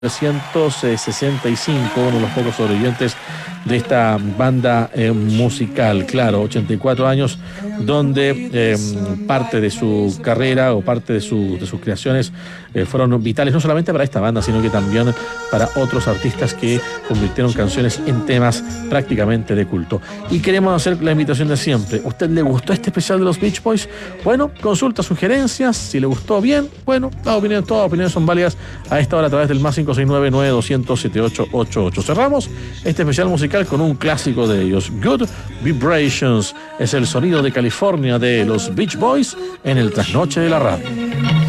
1965, uno de los pocos sobrevivientes de esta banda musical. Claro, 84 años, donde parte de su carrera o parte de sus creaciones fueron vitales, no solamente para esta banda, sino que también para otros artistas que convirtieron canciones en temas prácticamente de culto. Y queremos hacer la invitación de siempre. ¿Usted le gustó este especial de los Beach Boys? Bueno, consulta sugerencias. Si le gustó, bien. Bueno, todas opiniones son válidas a esta hora a través del más 569-9200-7888. Cerramos este especial musical con un clásico de ellos. Good Vibrations es el sonido de California de los Beach Boys en el trasnoche de la radio.